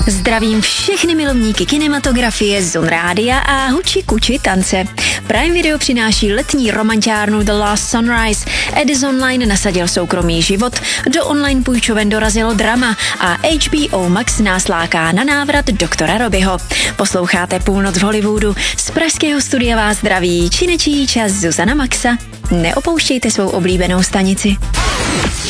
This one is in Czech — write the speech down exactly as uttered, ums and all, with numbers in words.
Zdravím všechny milovníky kinematografie, Zone Rádia a huči kuči tance. Prime Video přináší letní romantiárnu The Last Sunrise. Edison Line nasadil soukromý život, do online půjčoven dorazilo drama a H B O Max nás láká na návrat doktora Robyho. Posloucháte Půlnoc v Hollywoodu, z pražského studia vás zdraví činečí čas Zuzana Maxa. Neopouštějte svou oblíbenou stanici.